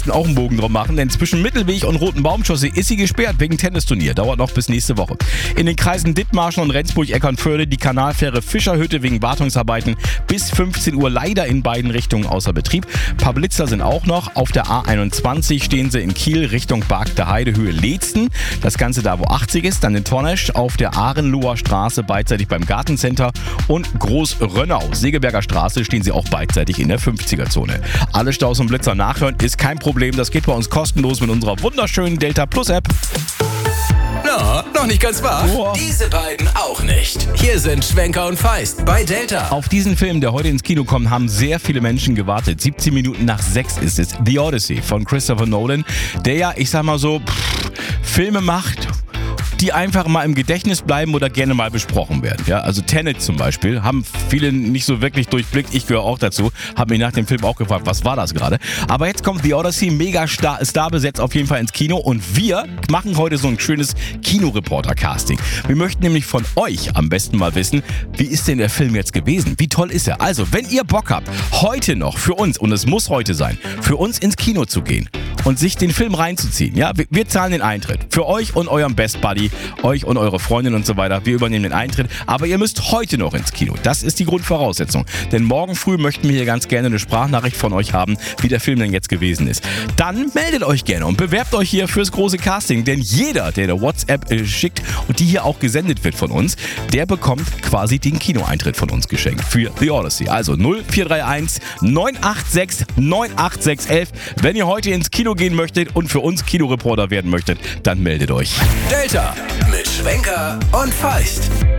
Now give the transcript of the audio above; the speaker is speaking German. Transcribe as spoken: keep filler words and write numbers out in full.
besten auch einen Bogen drum machen, denn zwischen Mittelweg und Roten Baumchaussee ist sie gesperrt wegen Tennisturnier. Dauert noch bis nächste Woche. In den Kreisen Dithmarschen und Rendsburg-Eckernförde die Kanalfähre Fischerhütte wegen Wartungsarbeiten bis fünfzehn Uhr leider in beiden Richtungen außer Betrieb. Ein paar Blitzer sind auch noch. Auf der A einundzwanzig stehen sie in Kiel Richtung Bark der Heide, Höhe Leetzen. Das Ganze da, wo achtzig ist. Dann in Tornesch auf der Ahrenloher Straße beidseitig beim Gartencenter und Groß-Rönnau. Segeberger Straße stehen sie auch beidseitig in der fünfziger-Zone. Alle Staus und Blitzer nachhören ist kein Problem. Das geht bei uns kostenlos mit unserer wunderschönen Delta Plus App. No, noch nicht ganz wahr? Oh. Diese beiden auch nicht. Hier sind Schwenker und Feist bei Delta. Auf diesen Film, der heute ins Kino kommt, haben sehr viele Menschen gewartet. siebzehn Minuten nach sechs ist es. The Odyssey von Christopher Nolan, der ja, ich sag mal so, pff, Filme macht, die einfach mal im Gedächtnis bleiben oder gerne mal besprochen werden. Ja, also Tenet zum Beispiel, haben viele nicht so wirklich durchblickt. Ich gehöre auch dazu. Habe mich nach dem Film auch gefragt, was war das gerade? Aber jetzt kommt The Odyssey, mega star, star besetzt auf jeden Fall ins Kino. Und wir machen heute so ein schönes Kinoreporter-Casting. Wir möchten nämlich von euch am besten mal wissen, wie ist denn der Film jetzt gewesen? Wie toll ist er? Also, wenn ihr Bock habt, heute noch für uns, und es muss heute sein, für uns ins Kino zu gehen und sich den Film reinzuziehen. Ja, wir, wir zahlen den Eintritt. Für euch und eurem Best Buddy, euch und eure Freundin und so weiter. Wir übernehmen den Eintritt. Aber ihr müsst heute noch ins Kino. Das ist die Grundvoraussetzung. Denn morgen früh möchten wir hier ganz gerne eine Sprachnachricht von euch haben, wie der Film denn jetzt gewesen ist. Dann meldet euch gerne und bewerbt euch hier fürs große Casting. Denn jeder, der eine WhatsApp äh, schickt und die hier auch gesendet wird von uns, der bekommt quasi den Kinoeintritt von uns geschenkt für The Odyssey. Also null vier drei eins neun acht sechs neun acht sechs eins. Wenn ihr heute ins Kino gehen möchtet und für uns Kinoreporter werden möchtet, dann meldet euch. Delta mit Schwenker und Feist.